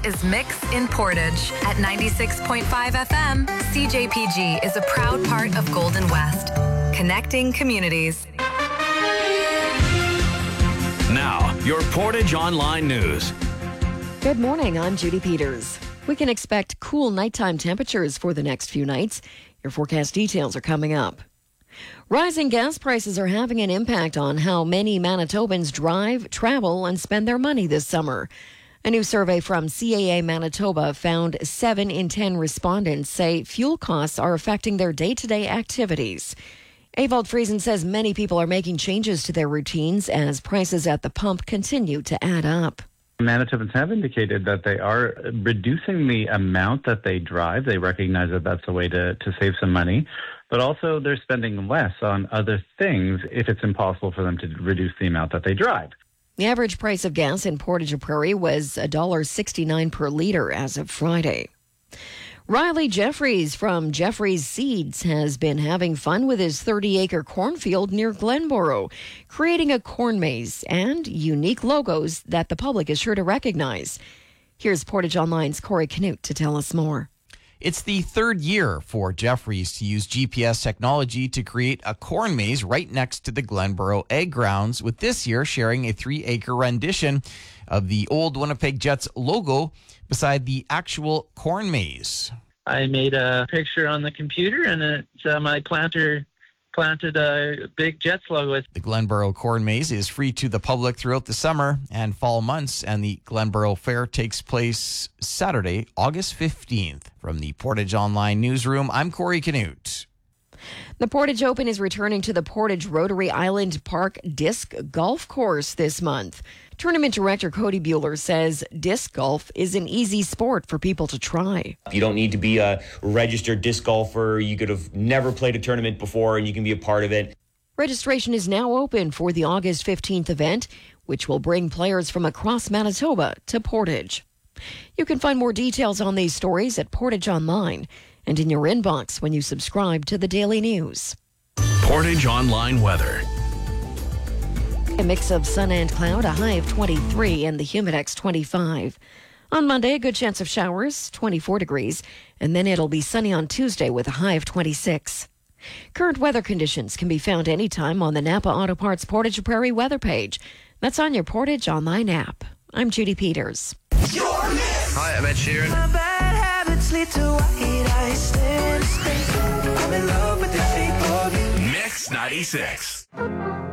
is Mix in Portage. At 96.5 FM, CJPG is a proud part of Golden West, connecting communities. Now, your Portage Online News. Good morning, I'm Judy Peters. We can expect cool nighttime temperatures for the next few nights. Your forecast details are coming up. Rising gas prices are having an impact on how many Manitobans drive, travel, and spend their money this summer. A new survey from CAA Manitoba found 7 in 10 respondents say fuel costs are affecting their day-to-day activities. Ewald Friesen says many people are making changes to their routines as prices at the pump continue to add up. Manitobans have indicated that they are reducing the amount that they drive. They recognize that that's a way to save some money, but also they're spending less on other things if it's impossible for them to reduce the amount that they drive. The average price of gas in Portage Prairie was $1.69 per liter as of Friday. Riley Jeffries from Jeffries Seeds has been having fun with his 30-acre cornfield near Glenboro, creating a corn maze and unique logos that the public is sure to recognize. Here's Portage Online's Corey Canute to tell us more. It's the third year for Jeffries to use GPS technology to create a corn maze right next to the Glenboro Egg Grounds, with this year sharing a 3-acre rendition of the old Winnipeg Jets logo beside the actual corn maze. I made a picture on the computer, and it's my planter planted a big Jets logo. The Glenboro Corn Maze is free to the public throughout the summer and fall months, and the Glenboro Fair takes place Saturday, August 15th. From the Portage Online Newsroom, I'm Corey Canute. The Portage Open is returning to the Portage Rotary Island Park Disc Golf Course this month. Tournament director Cody Bueller says disc golf is an easy sport for people to try. You don't need to be a registered disc golfer. You could have never played a tournament before, and you can be a part of it. Registration is now open for the August 15th event, which will bring players from across Manitoba to Portage. You can find more details on these stories at Portage Online and in your inbox when you subscribe to the Daily News. Portage Online weather. A mix of sun and cloud, a high of 23 and the Humidex 25. On Monday, a good chance of showers, 24 degrees, and then it'll be sunny on Tuesday with a high of 26. Current weather conditions can be found anytime on the Napa Auto Parts Portage Prairie weather page. That's on your Portage Online app. I'm Judy Peters. Hi, I'm Ed Sheeran. My bad habits lead to white eyes. I'm in love with the shape of you. Mix 96.